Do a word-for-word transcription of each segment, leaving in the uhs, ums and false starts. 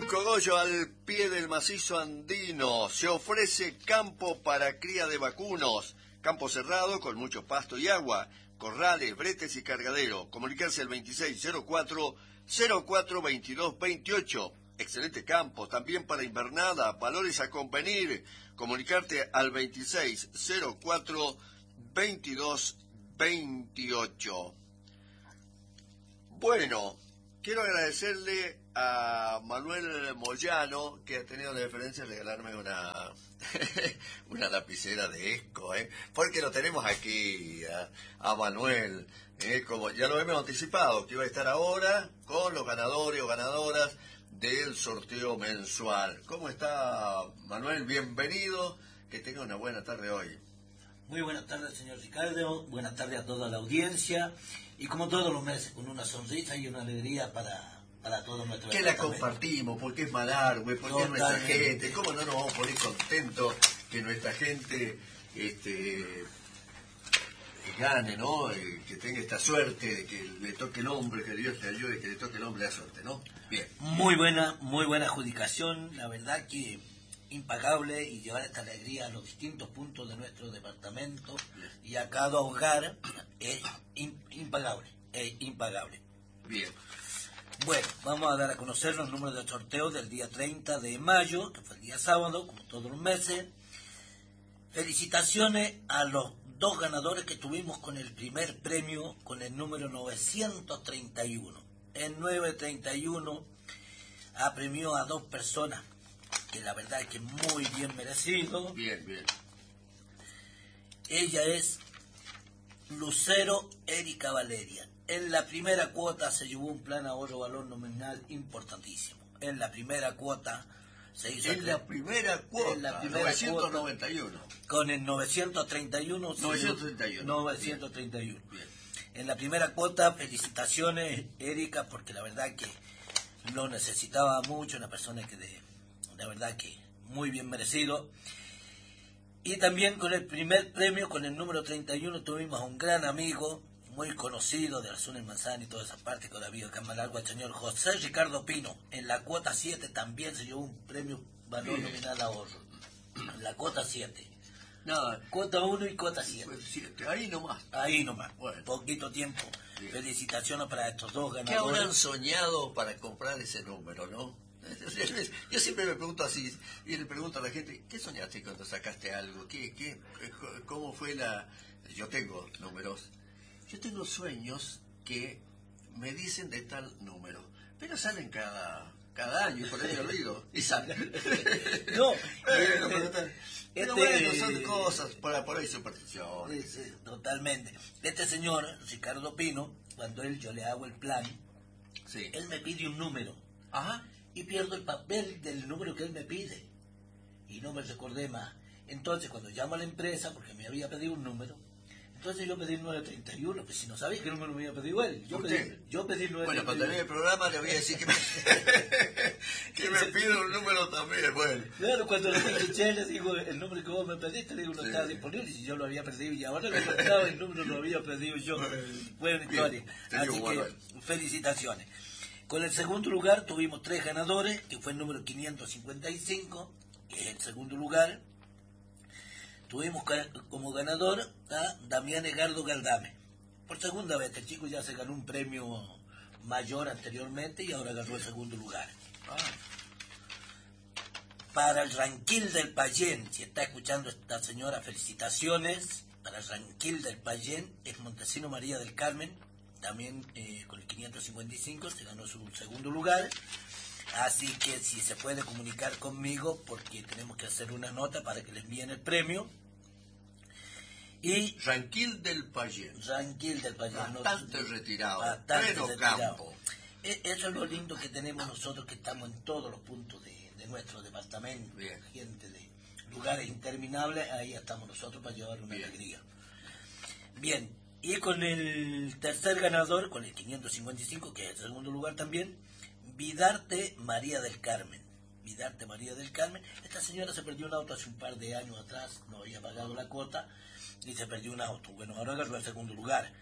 Cogollo, al pie del macizo andino, se ofrece campo para cría de vacunos, campo cerrado con mucho pasto y agua, corrales, bretes y cargadero. Comunicarse al veintiséis cero cuatro, cero cuatro veintidós veintiocho. Excelente campo, también para invernada, valores a convenir. Comunicarte al veintiséis cero cuatro, veintidós veintiocho. Bueno, quiero agradecerle a Manuel Moyano, que ha tenido la deferencia de regalarme una una lapicera de Esco, ¿eh? Porque lo tenemos aquí, a, a Manuel, ¿eh? Como ya lo hemos anticipado, que iba a estar ahora con los ganadores o ganadoras del sorteo mensual. ¿Cómo está, Manuel? Bienvenido, que tenga una buena tarde hoy. Muy buenas tardes, señor Ricardo, buenas tardes a toda la audiencia, y como todos los meses, con una sonrisa y una alegría para, para todos nuestros... Que la compartimos, porque es Malargüe, porque es nuestra gente. ¿Cómo no nos vamos a poner contentos que nuestra gente este, gane, ¿no? Eh, que tenga esta suerte de que le toque el hombre, que Dios le ayude, que le toque el hombre la suerte, ¿no? Bien. Muy buena, muy buena adjudicación, la verdad que impagable, y llevar esta alegría a los distintos puntos de nuestro departamento y a cada hogar es impagable, es impagable. Bien. Bueno, vamos a dar a conocer los números de sorteo del día treinta de mayo, que fue el día sábado, como todos los meses. Felicitaciones a los dos ganadores que tuvimos con el primer premio, con el número novecientos treinta y uno. El novecientos treinta y uno apremió a dos personas que la verdad es que muy bien merecido. Bien, bien. Ella es Lucero Erika Valeria. En la primera cuota se llevó un plan ahorro valor nominal importantísimo. En la primera cuota se hizo... En la primera cuota, en la primera novecientos noventa y uno. Cuota, con el novecientos treinta y uno. novecientos treinta y uno. novecientos treinta y uno. Bien. En la primera cuota, felicitaciones, Erika, porque la verdad que lo necesitaba mucho, una persona que de... la verdad que muy bien merecido. Y también con el primer premio, con el número treinta y uno, tuvimos a un gran amigo, muy conocido de la zona de Manzana y toda esa parte, que había acá en Malargüe, el señor José Ricardo Pino. En la cuota siete también se llevó un premio valor bien. Nominal ahorro. En la cuota siete. Nada. Cuota uno y cuota siete. siete. Ahí nomás. Ahí nomás. Bueno. Poquito tiempo. Bien. Felicitaciones para estos dos ganadores. ¿Qué habrán soñado para comprar ese número, no? Yo siempre me pregunto así, y le pregunto a la gente, ¿qué soñaste cuando sacaste algo? ¿Qué, qué, ¿Cómo fue la...? Yo tengo números, yo tengo sueños que me dicen de tal número, pero salen cada, cada año, y por ahí olvido, y salen. No, pero, pero, pero este, bueno, son cosas, por, por ahí supersticiones. Sí, sí, totalmente. Este señor, Ricardo Pino, cuando él yo le hago el plan, sí. Él me pide un número. Ajá. Y pierdo el papel del número que él me pide. Y no me recordé más. Entonces, cuando llamo a la empresa, porque me había pedido un número, entonces yo pedí el nueve treinta y uno, pues si no sabía qué número me había pedido él. Yo pedí, yo pedí el nueve treinta y uno. Bueno, cuando termine el programa le voy a decir que me, que me pide un número también, bueno. Claro, cuando le escuché, le digo, el número que vos me pediste, le digo, no sí. Está disponible, si yo lo había pedido, y ahora le contaba el número lo había pedido yo. Buena historia. Así que, bueno. Felicitaciones. Con el segundo lugar tuvimos tres ganadores, que fue el número quinientos cincuenta y cinco, que es el segundo lugar. Tuvimos como ganador a Damián Egardo Galdame. Por segunda vez, el chico ya se ganó un premio mayor anteriormente y ahora ganó el segundo lugar. Ah. Para el Ranquil del Payén, si está escuchando esta señora, felicitaciones. Para el Ranquil del Payén es Montesino María del Carmen. También eh, con el quinientos cincuenta y cinco se ganó su segundo lugar, así que si se puede comunicar conmigo, porque tenemos que hacer una nota para que le envíen el premio. Y Ranquil del Payén. Ranquil del Payén. Bastante no, retirado, bastante pleno retirado. Campo. Eso es lo lindo que tenemos nosotros, que estamos en todos los puntos de, de nuestro departamento. Bien. Gente de lugares interminables, ahí estamos nosotros para llevar una Bien. alegría. Bien. Y con el tercer ganador, con el quinientos cincuenta y cinco, que es el segundo lugar también, Vidarte María del Carmen. Vidarte María del Carmen. Esta señora se perdió un auto hace un par de años atrás, no había pagado la cuota y se perdió un auto. Bueno, ahora agarró el segundo lugar.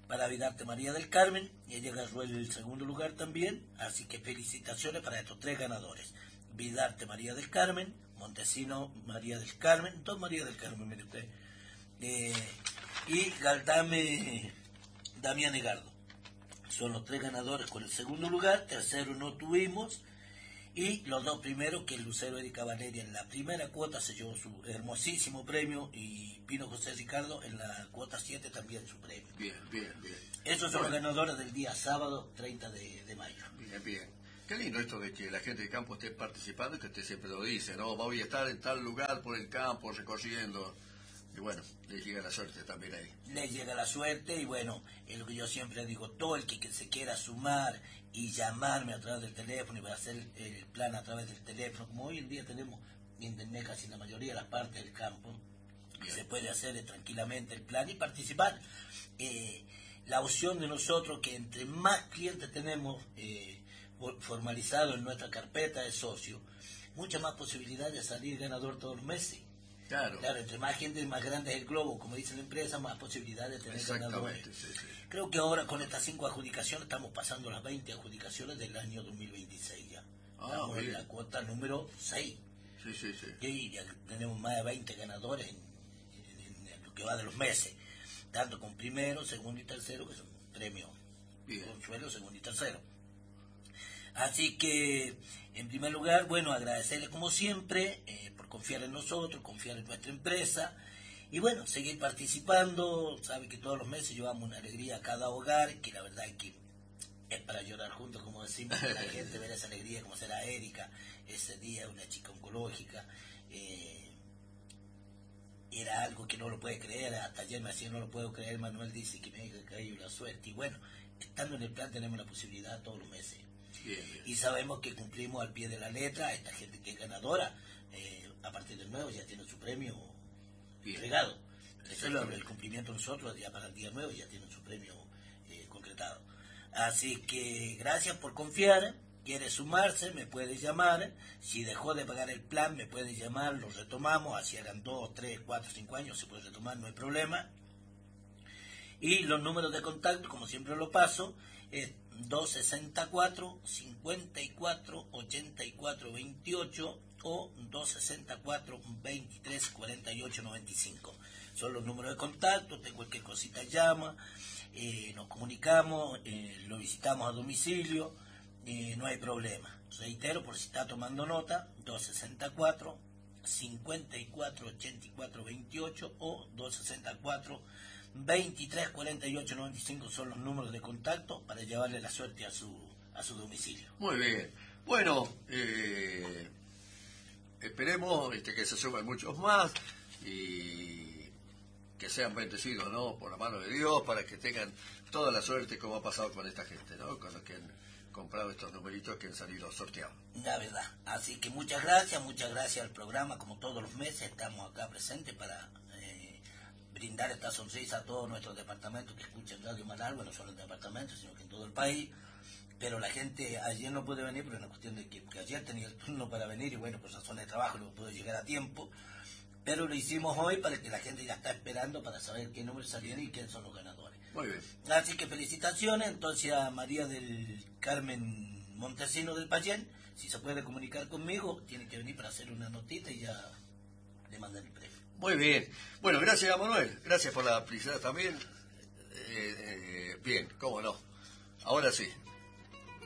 para Vidarte María del Carmen, y ella agarró el segundo lugar también, así que felicitaciones para estos tres ganadores. Vidarte María del Carmen, Montesino María del Carmen, dos María del Carmen, mire usted, eh, y Galdame Damián Egardo. Son los tres ganadores con el segundo lugar, tercero no tuvimos, y los dos primeros, que el Lucero Erika Valeria en la primera cuota se llevó su hermosísimo premio, y Pino José Ricardo en la cuota siete también su premio. Bien, bien, bien. Esos son bueno. los ganadores del día sábado treinta de, de mayo. Bien, bien. Qué lindo esto de que la gente del campo esté participando y que usted siempre lo dice, ¿no? Voy a estar en tal lugar por el campo recorriendo. Y bueno, les llega la suerte también ahí. Les llega la suerte y bueno, es lo que yo siempre digo, todo el que, que se quiera sumar y llamarme a través del teléfono y va a hacer el plan a través del teléfono, como hoy en día tenemos internet casi en la mayoría de las partes del campo, bien. Se puede hacer eh, tranquilamente el plan y participar. Eh, la opción de nosotros, que entre más clientes tenemos eh, formalizado en nuestra carpeta de socio, mucha más posibilidad de salir ganador todos los meses. Claro. Claro, entre más gente, más grande es el globo, como dice la empresa, más posibilidad de tener ganadores. Sí, sí. Creo que ahora con estas cinco adjudicaciones estamos pasando las veinte adjudicaciones del año dos mil veintiséis ya. Ah, estamos bien. en la cuota número seis. Sí, sí, sí. Y ya tenemos más de veinte ganadores en, en, en lo que va de los meses, tanto con primero, segundo y tercero, que son premios, consuelo, segundo y tercero. Así que, en primer lugar, bueno, agradecerle como siempre eh, por confiar en nosotros, confiar en nuestra empresa y bueno, seguir participando. Sabe que todos los meses llevamos una alegría a cada hogar, que la verdad es que es para llorar juntos, como decimos, que la gente ver esa alegría, como será Erika, ese día, una chica oncológica. Eh, era algo que no lo puede creer, hasta ayer me hacía no lo puedo creer, Manuel dice que me ha caído la suerte y bueno, estando en el plan tenemos la posibilidad todos los meses. Bien, bien. Y sabemos que cumplimos al pie de la letra. Esta gente que es ganadora, eh, a partir del nuevo ya tiene su premio bien. Entregado. Eso es el cumplimiento de nosotros, ya para el día nuevo ya tienen su premio eh, concretado. Así que gracias por confiar. Quiere sumarse, me puede llamar. Si dejó de pagar el plan, me puede llamar, lo retomamos. Así hagan dos, tres, cuatro, cinco años, se puede retomar, no hay problema. Y los números de contacto, como siempre lo paso, es dos sesenta y cuatro, cincuenta y cuatro, ochenta y cuatro, veintiocho o dos sesenta y cuatro, veintitrés, cuarenta y ocho, noventa y cinco. Son los números de contacto, de cualquier cosita llama, eh, nos comunicamos, eh, lo visitamos a domicilio, eh, no hay problema. Reitero, por si está tomando nota, dos sesenta y cuatro, cincuenta y cuatro, ochenta y cuatro, veintiocho o dos sesenta y cuatro, veintitrés, cuarenta y ocho, noventa y cinco son los números de contacto para llevarle la suerte a su a su domicilio. Muy bien. Bueno, eh, esperemos este, que se sumen muchos más y que sean bendecidos, ¿no? Por la mano de Dios, para que tengan toda la suerte como ha pasado con esta gente, ¿no? Con los que han comprado estos numeritos que han salido sorteados. La verdad. Así que muchas gracias, muchas gracias al programa. Como todos los meses estamos acá presentes para brindar esta sonrisa a todos nuestros departamentos que escuchan Radio Managua, no solo en departamentos, sino que en todo el país. Pero la gente ayer no puede venir, pero es una cuestión de que, que ayer tenía el turno para venir y bueno, por razones de trabajo no pudo llegar a tiempo. Pero lo hicimos hoy para que la gente ya está esperando para saber qué números salían y quiénes son los ganadores. Muy bien. Así que felicitaciones entonces a María del Carmen Montesino del Payén. Si se puede comunicar conmigo, tiene que venir para hacer una notita y ya le mandan el premio. Muy bien. Bueno, gracias a Manuel. Gracias por la felicidad también. Eh, eh, bien, cómo no. Ahora sí.